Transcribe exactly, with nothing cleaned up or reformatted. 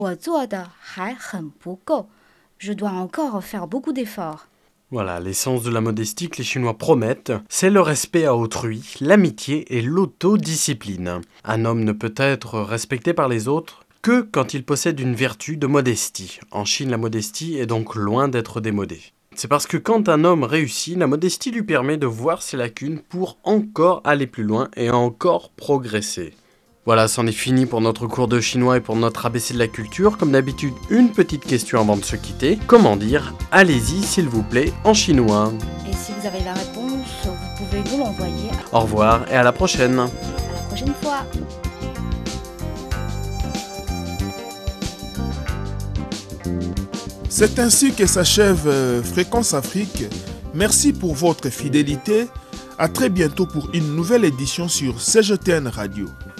我做的还很不够. Je dois encore faire beaucoup d'efforts. Voilà, l'essence de la modestie que les Chinois promettent, c'est le respect à autrui, l'amitié et l'autodiscipline. Un homme ne peut être respecté par les autres que quand il possède une vertu de modestie. En Chine, la modestie est donc loin d'être démodée. C'est parce que quand un homme réussit, la modestie lui permet de voir ses lacunes pour encore aller plus loin et encore progresser. Voilà, c'en est fini pour notre cours de chinois et pour notre A B C de la culture. Comme d'habitude, une petite question avant de se quitter. Comment dire « Allez-y, s'il vous plaît » en chinois? Et si vous avez la réponse, vous pouvez nous l'envoyer. Au revoir et à la prochaine. À la prochaine fois. C'est ainsi que s'achève euh, Fréquence Afrique. Merci pour votre fidélité. À très bientôt pour une nouvelle édition sur C G T N Radio.